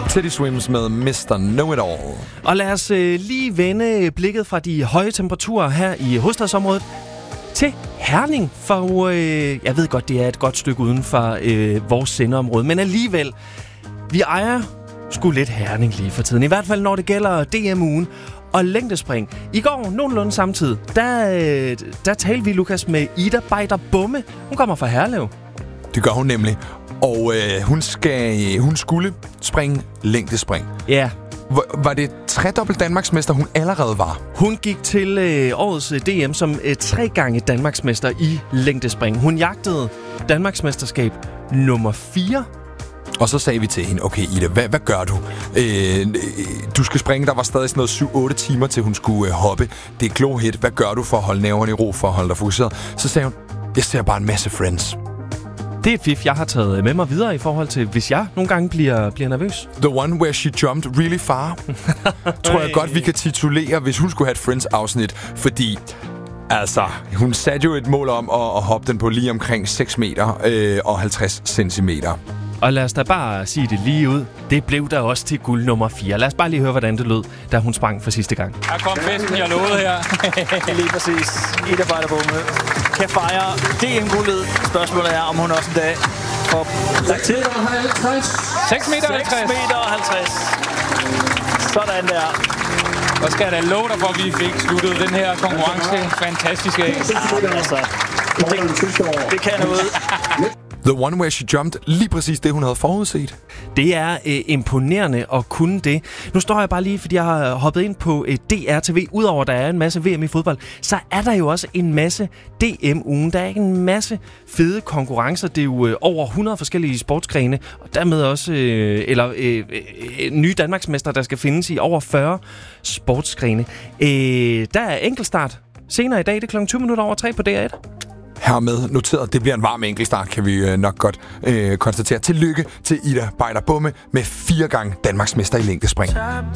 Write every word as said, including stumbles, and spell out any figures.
Teddy Swims med mister Know-It-All. Og lad os øh, lige vende blikket fra de høje temperaturer her i hovedstadsområdet til Herning. For øh, jeg ved godt, det er et godt stykke uden for øh, vores sendeområde, men alligevel, vi ejer sgu lidt Herning lige for tiden. I hvert fald når det gælder D M-ugen og længdespring. I går, nogenlunde samtidig, der, øh, der talte vi, Lukas, med Ida Beider Bumme. Hun kommer fra Herlev. Det gør hun nemlig. Og øh, hun, skal, hun skulle springe længdespring. Ja. Var, var det tredobbelt Danmarksmester, hun allerede var? Hun gik til øh, årets øh, D M som øh, tre gange Danmarksmester i længdespring. Hun jagtede Danmarksmesterskab nummer fire. Og så sagde vi til hende, okay Ida, hvad, hvad gør du? Øh, du skal springe, der var stadig sådan noget syv otte timer til hun skulle øh, hoppe. Det er glohit, hvad gør du for at holde nerverne i ro, for at holde dig fokuseret? Så sagde hun, jeg ser bare en masse Friends. Det er et fif, jeg har taget med mig videre i forhold til, hvis jeg nogle gange bliver, bliver nervøs. The one where she jumped really far. Tror jeg godt, vi kan titulere, hvis hun skulle have et Friends-afsnit. Fordi, altså, hun satte jo et mål om at, at hoppe den på lige omkring seks meter øh, og halvtreds centimeter. Og lad os da bare sige det lige ud. Det blev der også til guld nummer fire. Lad os bare lige høre, hvordan det lød, da hun sprang for sidste gang. Her kom festen, jeg lovede her. Lige præcis. Ida Beider Bumme kan fejre D M-guldet. Spørgsmålet er, om hun også en dag får lagt til. seks meter halvtreds. seks meter halvtreds. Sådan der. Og skal jeg da love dig for, at vi fik sluttet den her konkurrence fantastiske af. Ja, altså, det, det kan noget. The one where she jumped, lige præcis det, hun havde forudset. Det er øh, imponerende at kunne det. Nu står jeg bare lige, fordi jeg har hoppet ind på øh, D R T V. Udover der er en masse V M i fodbold, så er der jo også en masse D M-ugen. Der er en masse fede konkurrencer. Det er jo øh, over hundrede forskellige sportsgrene, og dermed også øh, eller øh, øh, nye Danmarksmester, der skal findes i over fyrre sportsgrene. Øh, der er enkeltstart senere i dag. Det er klokken tyve minutter over tre på D R et. Hermed noteret, det bliver en varm enkeltstart, kan vi øh, nok godt øh, konstatere. Tillykke til Ida Beider Bumme med fire gange Danmarksmester i længdespring.